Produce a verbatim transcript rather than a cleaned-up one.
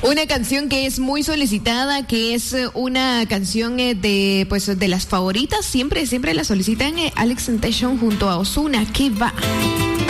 Una canción que es muy solicitada, que es una canción de pues de las favoritas, siempre siempre la solicitan, eh, Alex Temptation junto a Ozuna. ¿Qué va?